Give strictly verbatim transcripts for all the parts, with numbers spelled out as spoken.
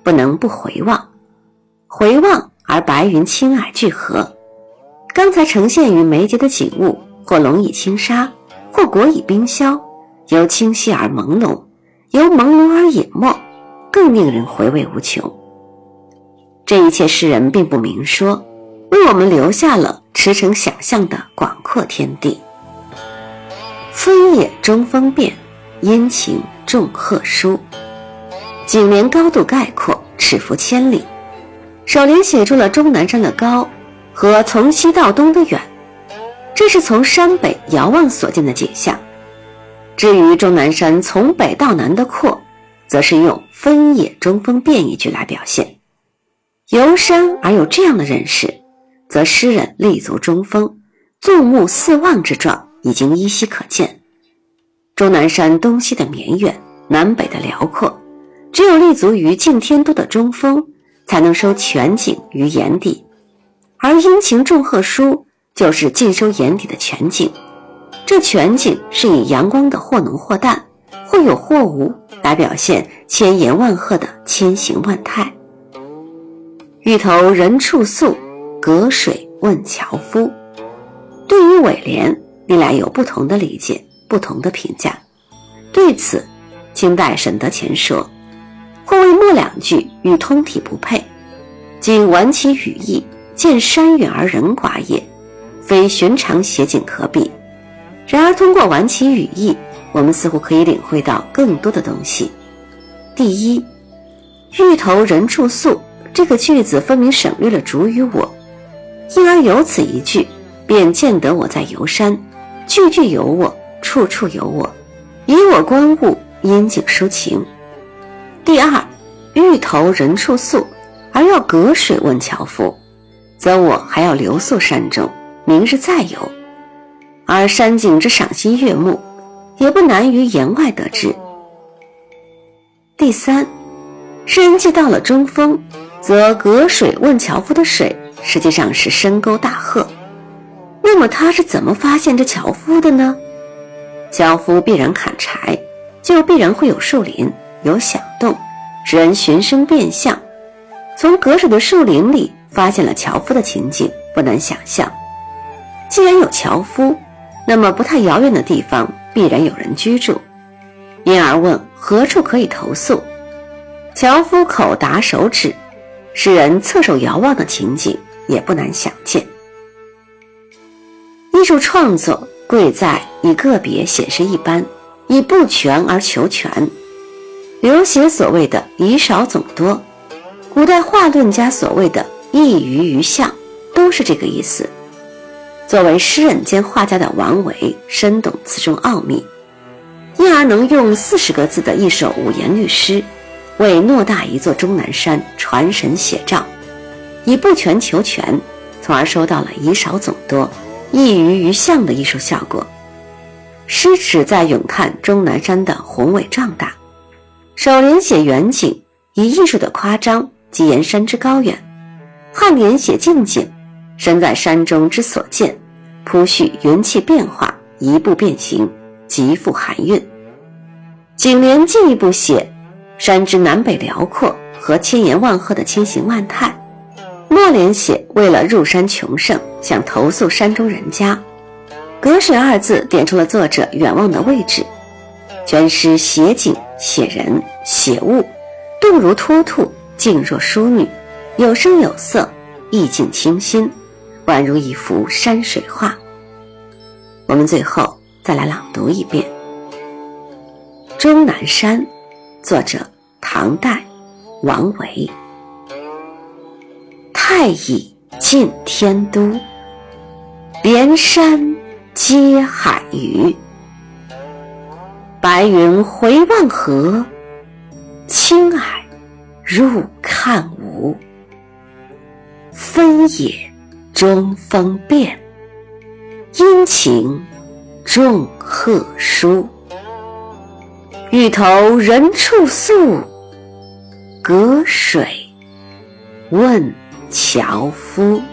不能不回望。回望而白云青霭聚合，刚才呈现于眉睫的景物，或龙以轻纱，或国以冰消，由清晰而朦胧，由朦胧而隐没，更令人回味无穷。这一切诗人并不明说，为我们留下了驰骋想象的广阔天地。分野中风变，阴晴众壑殊。景联高度概括，尺幅千里。首联写出了终南山的高和从西到东的远，这是从山北遥望所见的景象。至于终南山从北到南的阔，则是用分野中风变一句来表现。游山而有这样的认识，则诗人立足中峰，纵目四望之状已经依稀可见。终南山东西的绵远，南北的辽阔，只有立足于近天都的中峰，才能收全景于眼底。而阴晴众壑殊就是尽收眼底的全景，这全景是以阳光的或浓或淡，或有或无来表现千言万壑的千形万态。欲投人处宿，隔水问樵夫。对于尾联，历来有不同的理解，不同的评价。对此，清代沈德潜说，或谓末两句与通体不配，仅玩其语义，见山远而人寡也，非寻常写景可比。然而通过玩其语义，我们似乎可以领会到更多的东西。第一，欲投人处宿这个句子分明省略了主与我，因而有此一句，便见得我在游山，句句有我，处处有我，以我观物，因景抒情。第二，欲投人处宿而要隔水问樵夫，则我还要留宿山中，明日再游。而山景之赏心悦目，也不难于言外得知。第三，诗人既到了中峰，则隔水问樵夫的水实际上是深沟大壑。那么他是怎么发现这樵夫的呢？樵夫必然砍柴，就必然会有树林，有响动，使人循声变相。从隔水的树林里发现了樵夫的情景，不难想象。既然有樵夫，那么不太遥远的地方必然有人居住，因而问何处可以投宿。樵夫口答手指，使人侧手遥望的情景也不难想见。艺术创作贵在以个别显示一般，以不全而求全。刘勰所谓的以少总多，古代画论家所谓的一鱼于象，都是这个意思。作为诗人兼画家的王维深懂此中奥秘，因而能用四十个字的一首五言律诗，为偌大一座终南山传神写照，以不全求全，从而收到了以少总多，一鱼于象的艺术效果。诗旨在咏叹终南山的宏伟壮大，首联写远景，以艺术的夸张及言山之高远；颔联写近景，身在山中之所见，铺叙云气变化，一步变形，极富含韵。景联进一步写山之南北辽阔和千言万壑的千形万态。末联写为了入山穷胜，想投宿山中人家。隔水二字点出了作者远望的位置。全诗写景、写人、写物，动如脱兔，静若淑女，有声有色，意境清新，宛如一幅山水画。我们最后再来朗读一遍。终南山，作者唐代王维。太乙近天都，连山接海隅。白云回望河，青霭入看无。分野中风变，阴晴众壑殊。欲投人处宿，隔水问樵夫。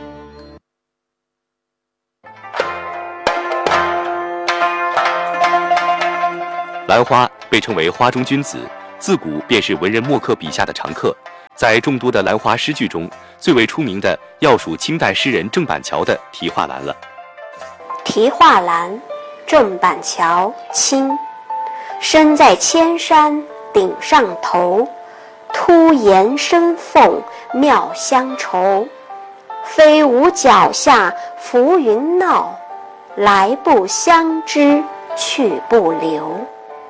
兰花被称为花中君子，自古便是文人墨客笔下的常客， 在众多的兰花诗句中，最为出名的要数清代诗人郑板桥的《题画兰》了。 题画兰，郑板桥，清。身在千山顶上头，突岩生凤妙相酬。飞舞脚下浮云闹，来不相知去不留。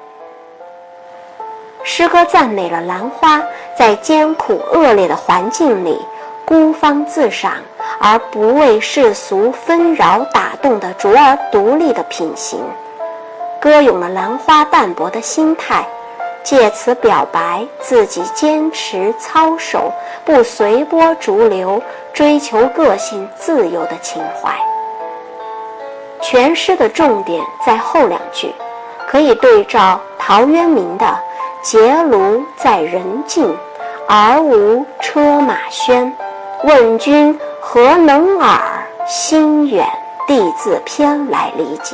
诗歌赞美了兰花在艰苦恶劣的环境里孤芳自赏，而不为世俗纷扰打动的卓而独立的品行，歌咏了兰花淡泊的心态，借此表白自己坚持操守、不随波逐流、追求个性自由的情怀。全诗的重点在后两句，可以对照陶渊明的结庐在人境，而无车马喧。问君何能尔？心远地自偏来理解。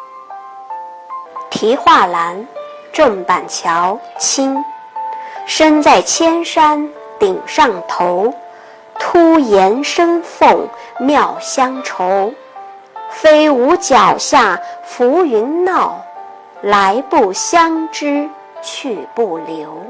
题画兰，郑板桥，清。身在千山顶上头，突岩生凤妙相酬。飞舞脚下浮云闹，来不相知去不留。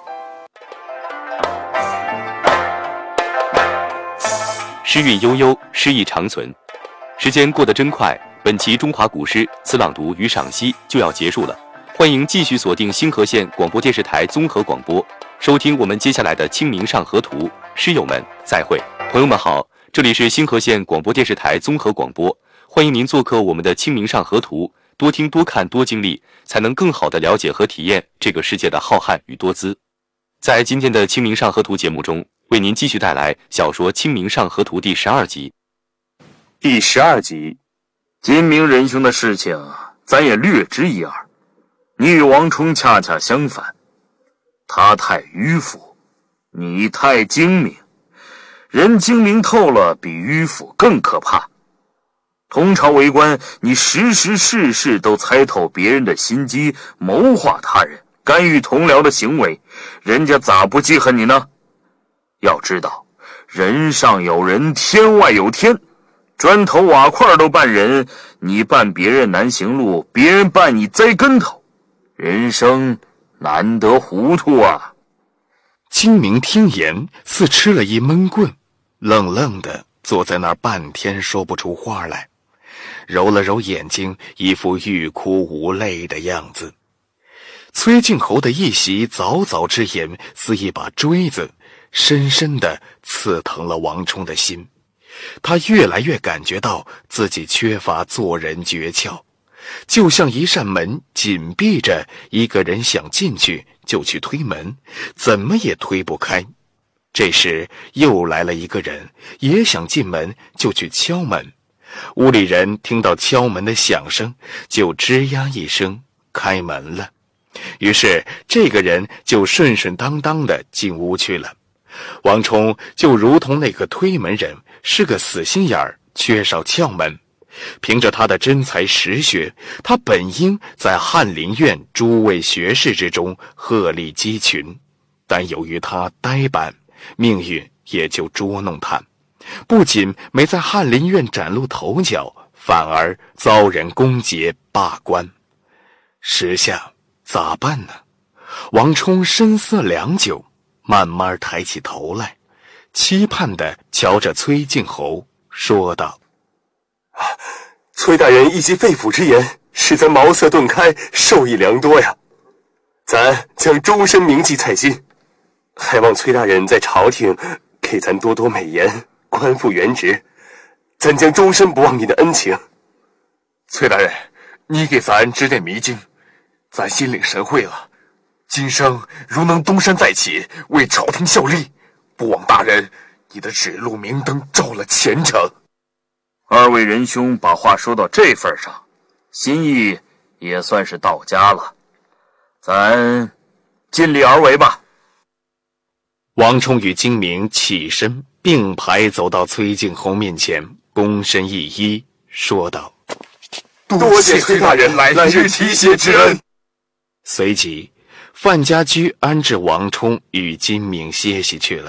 诗韵悠悠，诗意长存。时间过得真快，本期中华古诗词朗读与赏析就要结束了。欢迎继续锁定星河县广播电视台综合广播，收听我们接下来的《清明上河图》。诗友们再会。朋友们好，这里是星河县广播电视台综合广播，欢迎您做客我们的《清明上河图》，多听多看多经历，才能更好地了解和体验这个世界的浩瀚与多姿。在今天的《清明上河图》节目中，为您继续带来小说《清明上河图》第十二集。 第十二集，金明仁兄的事情，咱也略知一二。你与王充恰恰相反，他太迂腐，你太精明。人精明透了，比迂腐更可怕。同朝为官，你时时事事都猜透别人的心机，谋划他人，干预同僚的行为，人家咋不记恨你呢？要知道，人上有人，天外有天，砖头瓦块都绊人，你绊别人难行路，别人绊你栽跟头，人生难得糊涂啊。 金明听言，似吃了一闷棍，愣愣地坐在那儿半天，说不出话来，揉了揉眼睛，一副欲哭无泪的样子。崔敬侯的一席早早之言，似一把锥子，深深地刺疼了王充的心。他越来越感觉到自己缺乏做人诀窍，就像一扇门紧闭着，一个人想进去就去推门，怎么也推不开。这时又来了一个人，也想进门，就去敲门。屋里人听到敲门的响声，就吱呀一声开门了。于是这个人就顺顺当当地进屋去了。王充就如同那个推门人，是个死心眼儿，缺少窍门。凭着他的真才实学，他本应在翰林院诸位学士之中鹤立鸡群，但由于他呆板，命运也就捉弄他，不仅没在翰林院崭露头角，反而遭人攻讦罢官。时下咋办呢？王充深思良久，慢慢抬起头来，期盼地瞧着崔敬侯，说道： 崔大人一席肺腑之言，使咱茅塞顿开，受益良多呀。咱将终身铭记在心，还望崔大人在朝廷给咱多多美言，官复原职，咱将终身不忘你的恩情。 崔大人，你给咱指点迷津，咱心领神会了。今生如能东山再起，为朝廷效力，不枉大人你的指路明灯，照了前程。 二位仁兄把话说到这份上，心意也算是到家了，咱尽力而为吧。 王充与金明起身并排走到崔敬侯面前，躬身一揖，说道： 多谢崔大人来日提携之恩。 随即范家驹安置王充与金明歇息去了。